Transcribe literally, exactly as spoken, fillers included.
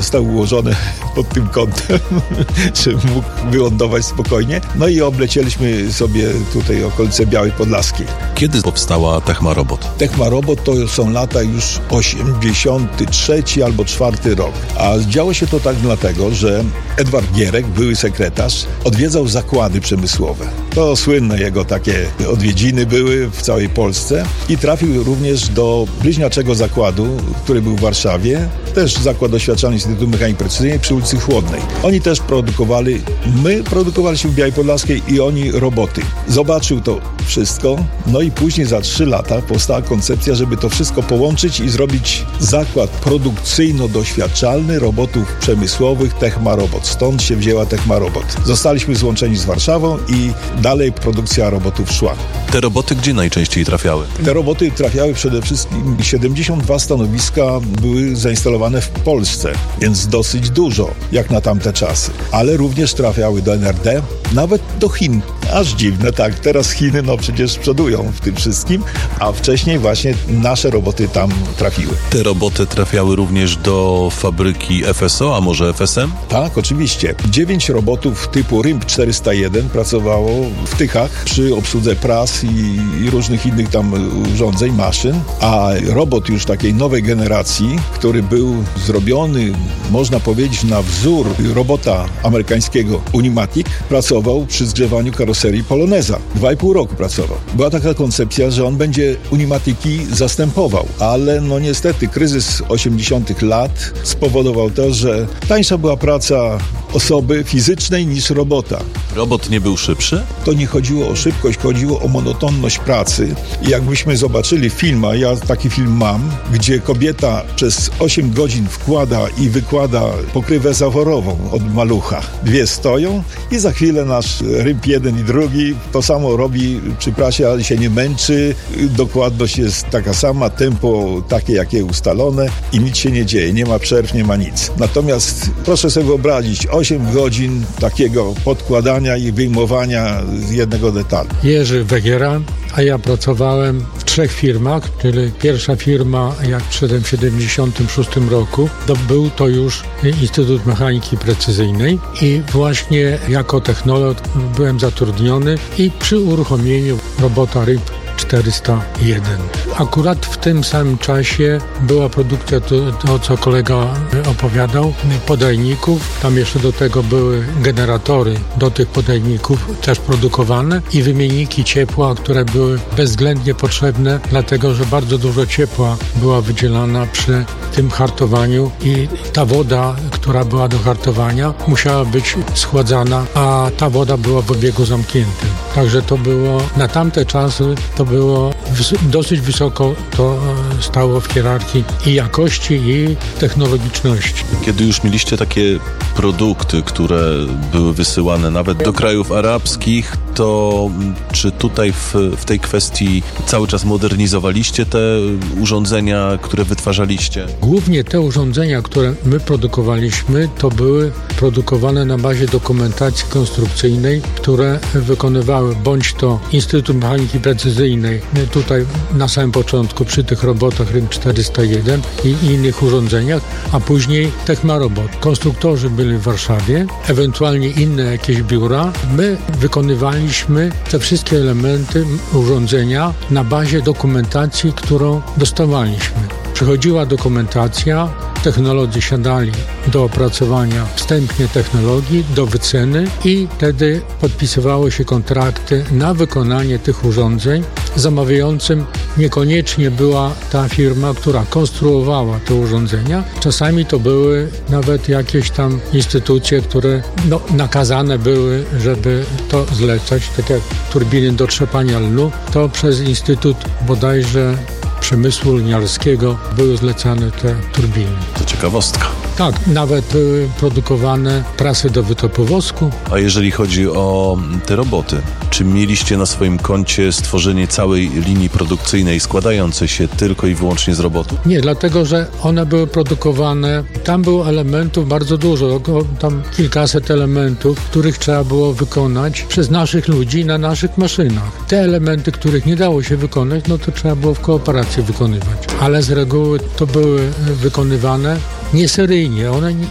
zostały ułożone pod tym kątem, żeby mógł wylądować spokojnie. No i oblecieliśmy sobie tutaj okolice Białej Podlaskiej. Kiedy powstała Techmarobot? Techmarobot to są lata już osiemdziesiąty trzeci albo czwarty rok. A działo się to tak dlatego, że Edward Gierek, były sekretarz, odwiedzał zakłady przemysłowe. To słynne jego takie odwiedziny były w całej Polsce i trafił również do bliźniaczego zakładu, który był w Warszawie, też Zakład Doświadczalny Instytutu Mechaniki Precyzyjnej przy ulicy Chłodnej. Oni też produkowali, my produkowaliśmy w Białej Podlaskiej i oni roboty. Zobaczył to wszystko, no i później za trzy lata powstała koncepcja, żeby to wszystko połączyć i zrobić zakład produkcyjno-doświadczalny robotów przemysłowych Techmarobot. Stąd się wzięła Techmarobot. Zostaliśmy złączeni z Warszawą i dalej produkcja robotów szła. Te roboty gdzie najczęściej trafiały? Te roboty trafiały przede wszystkim, siedemdziesiąt dwa stanowiska były zainstalowane w Polsce, więc dosyć dużo, jak na tamte czasy. Ale również trafiały do N R D, nawet do Chin. Aż dziwne, tak. Teraz Chiny no przecież przodują w tym wszystkim, a wcześniej właśnie nasze roboty tam trafiły. Te roboty trafiały również do fabryki F S O, a może F S M? Tak, oczywiście. Dziewięć robotów typu R I M P czterysta jeden pracowało w Tychach przy obsłudze pras i, i różnych innych tam urządzeń, maszyn, a robot już takiej nowej generacji, który był zrobiony, można powiedzieć, na wzór robota amerykańskiego Unimatic, pracował przy zgrzewaniu karoserii Poloneza. Dwa i pół roku pracował. Była taka koncepcja, że on będzie Unimatiki zastępował, ale no niestety kryzys osiemdziesiątych lat spowodował to, że tańsza była praca osoby fizycznej niż robota. Robot nie był szybszy? To nie chodziło o szybkość, chodziło o monotonność pracy. I jakbyśmy zobaczyli film, a ja taki film mam, gdzie kobieta przez osiem godzin wkłada i wykłada pokrywę zaworową od malucha. Dwie stoją i za chwilę nasz R I M P jeden i drugi to samo robi przy prasie, ale się nie męczy. Dokładność jest taka sama, tempo takie, jakie ustalone i nic się nie dzieje, nie ma przerw, nie ma nic. Natomiast proszę sobie wyobrazić, osiem godzin takiego podkładania i wyjmowania z jednego detalu. Jerzy Wegiera, a ja pracowałem w trzech firmach, czyli pierwsza firma, jak przyszedłem w siedemdziesiątym szóstym roku, to był to już Instytut Mechaniki Precyzyjnej i właśnie jako technolog byłem zatrudniony i przy uruchomieniu robota R I M P czterysta jeden. Akurat w tym samym czasie była produkcja, to, to co kolega opowiadał, podajników. Tam jeszcze do tego były generatory do tych podajników też produkowane i wymienniki ciepła, które były bezwzględnie potrzebne, dlatego że bardzo dużo ciepła była wydzielana przy tym hartowaniu i ta woda, która była do hartowania, musiała być schładzana, a ta woda była w obiegu zamkniętym. Także to było, na tamte czasy to było dosyć wysoko, to stało w hierarchii i jakości, i technologiczności. Kiedy już mieliście takie produkty, które były wysyłane nawet do krajów arabskich, to czy tutaj w, w tej kwestii cały czas modernizowaliście te urządzenia, które wytwarzaliście? Głównie te urządzenia, które my produkowaliśmy, to były produkowane na bazie dokumentacji konstrukcyjnej, które wykonywały bądź to Instytut Mechaniki Precyzyjnej, tutaj na samym początku przy tych robotach R I M P czterysta jeden i innych urządzeniach, a później Techmarobot. Konstruktorzy byli w Warszawie, ewentualnie inne jakieś biura. My wykonywaliśmy te wszystkie elementy urządzenia na bazie dokumentacji, którą dostawaliśmy. Przychodziła dokumentacja, technolodzy siadali do opracowania wstępnie technologii, do wyceny i wtedy podpisywało się kontrakty na wykonanie tych urządzeń. Zamawiającym niekoniecznie była ta firma, która konstruowała te urządzenia. Czasami to były nawet jakieś tam instytucje, które no, nakazane były, żeby to zlecać, tak jak turbiny do trzepania lnu, to przez Instytut bodajże Przemysłu Lniarskiego były zlecane te turbiny. To ciekawostka. Tak, nawet były produkowane prasy do wytopu wosku. A jeżeli chodzi o te roboty, czy mieliście na swoim koncie stworzenie całej linii produkcyjnej składającej się tylko i wyłącznie z robotów? Nie, dlatego, że one były produkowane, tam było elementów bardzo dużo, tam kilkaset elementów, których trzeba było wykonać przez naszych ludzi na naszych maszynach. Te elementy, których nie dało się wykonać, no to trzeba było w kooperacji wykonywać. Ale z reguły to były wykonywane nieseryjnie. One